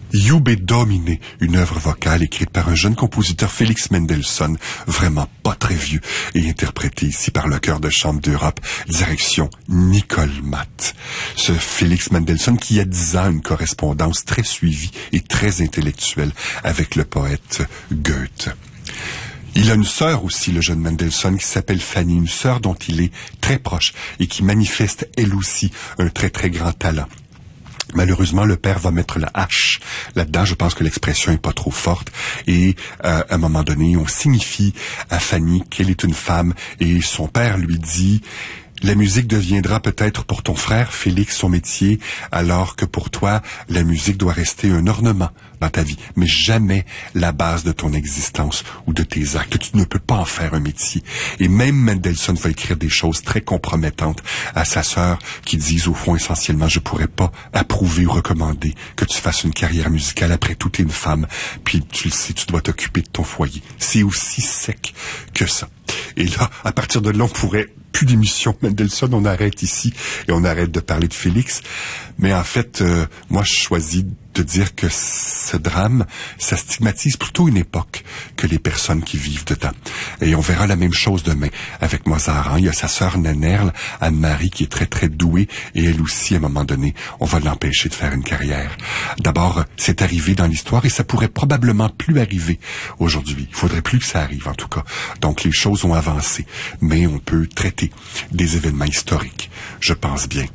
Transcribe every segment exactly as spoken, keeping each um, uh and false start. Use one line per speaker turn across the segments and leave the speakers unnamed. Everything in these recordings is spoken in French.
Iube Domine, une œuvre vocale écrite par un jeune compositeur Félix Mendelssohn, vraiment pas très vieux, et interprétée ici par le chœur de chambre d'Europe, direction Nicole Matt. Ce Félix Mendelssohn qui a dix ans une correspondance très suivie et très intellectuelle avec le poète Goethe. Il a une sœur aussi, le jeune Mendelssohn, qui s'appelle Fanny, une sœur dont il est très proche et qui manifeste elle aussi un très très grand talent. Malheureusement, le père va mettre la hache là-dedans. Je pense que l'expression est pas trop forte. Et euh, à un moment donné, on signifie à Fanny qu'elle est une femme. Et son père lui dit... La musique deviendra peut-être pour ton frère, Félix, son métier, alors que pour toi, la musique doit rester un ornement dans ta vie, mais jamais la base de ton existence ou de tes actes. Tu ne peux pas en faire un métier. Et même Mendelssohn va écrire des choses très compromettantes à sa sœur qui disent au fond essentiellement, je pourrais pas approuver ou recommander que tu fasses une carrière musicale. Après tout, t'es une femme, puis tu le sais, tu dois t'occuper de ton foyer. C'est aussi sec que ça. Et là, à partir de là, on pourrait plus d'émission Mendelssohn, on arrête ici et on arrête de parler de Félix. Mais en fait, euh, moi, je choisis de dire que ce drame, ça stigmatise plutôt une époque que les personnes qui vivent dedans. Et on verra la même chose demain avec Mozart. Hein. Il y a sa sœur Nannerl, Anne-Marie, qui est très, très douée, et elle aussi, à un moment donné, on va l'empêcher de faire une carrière. D'abord, c'est arrivé dans l'histoire et ça pourrait probablement plus arriver aujourd'hui. Il faudrait plus que ça arrive, en tout cas. Donc, les choses ont avancé. Mais on peut traiter des événements historiques, je pense bien.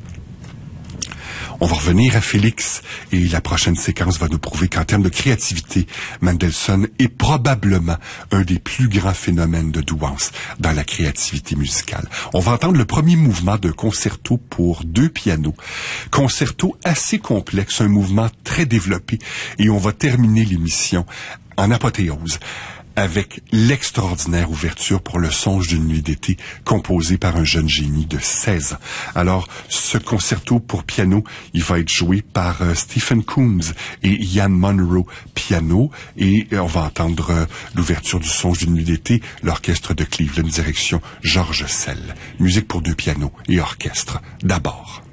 On va revenir à Félix et la prochaine séquence va nous prouver qu'en termes de créativité, Mendelssohn est probablement un des plus grands phénomènes de douance dans la créativité musicale. On va entendre le premier mouvement de concerto pour deux pianos. Concerto assez complexe, un mouvement très développé, et on va terminer l'émission en apothéose avec l'extraordinaire ouverture pour le songe d'une nuit d'été, composée par un jeune génie de seize ans. Alors, ce concerto pour piano, il va être joué par euh, Stephen Coombs et Ian Monroe piano, et euh, on va entendre euh, l'ouverture du songe d'une nuit d'été, l'orchestre de Cleveland, direction George Szell. Musique pour deux pianos et orchestre, d'abord.